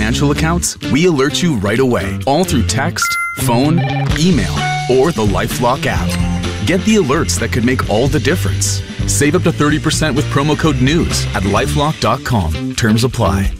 financial accounts, we alert you right away, all through text, phone, email, or the LifeLock app. Get the alerts that could make all the difference. Save up to 30% with promo code NEWS at lifelock.com. Terms apply.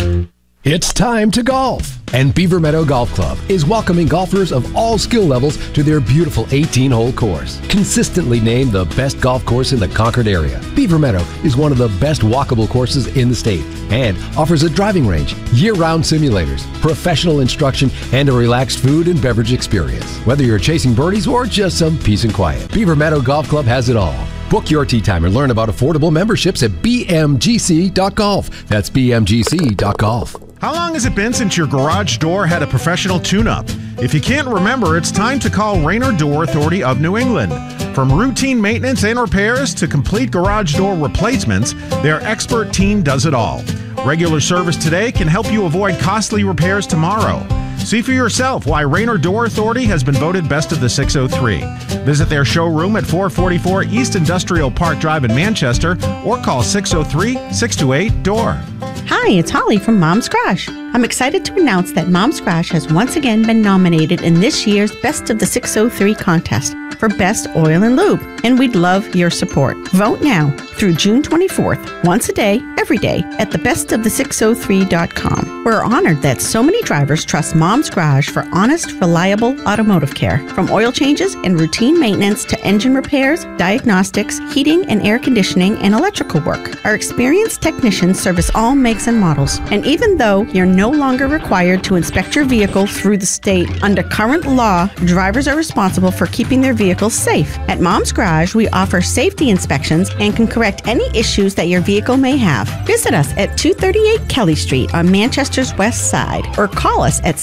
It's time to golf, and Beaver Meadow Golf Club is welcoming golfers of all skill levels to their beautiful 18-hole course. Consistently named the best golf course in the Concord area, Beaver Meadow is one of the best walkable courses in the state and offers a driving range, year-round simulators, professional instruction, and a relaxed food and beverage experience. Whether you're chasing birdies or just some peace and quiet, Beaver Meadow Golf Club has it all. Book your tee time and learn about affordable memberships at bmgc.golf. That's bmgc.golf. How long has it been since your garage door had a professional tune-up? If you can't remember, it's time to call Raynor Door Authority of New England. From routine maintenance and repairs to complete garage door replacements, their expert team does it all. Regular service today can help you avoid costly repairs tomorrow. See for yourself why Raynor Door Authority has been voted Best of the 603. Visit their showroom at 444 East Industrial Park Drive in Manchester or call 603-628-DOOR. Hi, it's Holly from Mom's Garage. I'm excited to announce that Mom's Garage has once again been nominated in this year's Best of the 603 contest for Best Oil and Lube, and we'd love your support. Vote now through June 24th, once a day, every day, at thebestofthE603.com. We're honored that so many drivers trust Mom's Garage for honest, reliable automotive care, from oil changes and routine maintenance to engine repairs, diagnostics, heating and air conditioning, and electrical work. Our experienced technicians service all makes and models, and even though you're no longer required to inspect your vehicle through the state, under current law, drivers are responsible for keeping their vehicles safe. At Mom's Garage, we offer safety inspections and can correct any issues that your vehicle may have. Visit us at 238 Kelly Street on Manchester's west side, or call us at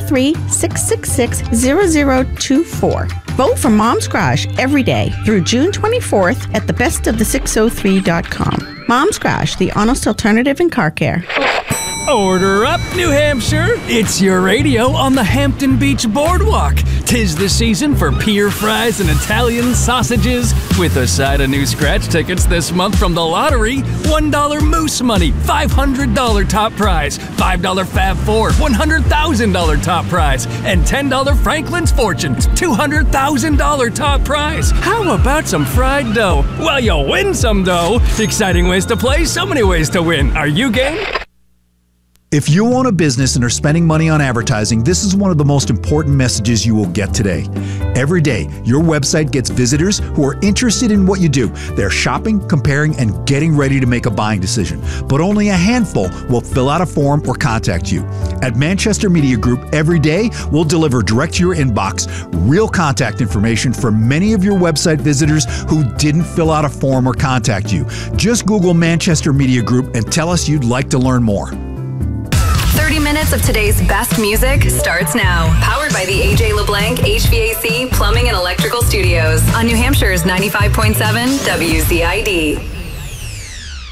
603-666-0024. Vote for Mom's Garage every day through June 24th at thebestofthE603.com. Mom's Garage, the honest alternative in car care. Order up, New Hampshire! It's your radio on the Hampton Beach Boardwalk. 'Tis the season for pier fries and Italian sausages, with a side of new scratch tickets this month from the lottery. $1 Moose Money, $500 top prize, $5 Fab Four, $100,000 top prize, and $10 Franklin's Fortune, $200,000 top prize. How about some fried dough? Well, you'll win some dough. Exciting ways to play, so many ways to win. Are you game? If you own a business and are spending money on advertising, this is one of the most important messages you will get today. Every day, your website gets visitors who are interested in what you do. They're shopping, comparing, and getting ready to make a buying decision. But only a handful will fill out a form or contact you. At Manchester Media Group, every day, we'll deliver direct to your inbox real contact information for many of your website visitors who didn't fill out a form or contact you. Just Google Manchester Media Group and tell us you'd like to learn more. 30 minutes of today's best music starts now. Powered by the AJ LeBlanc HVAC, Plumbing and Electrical Studios on New Hampshire's 95.7 WZID.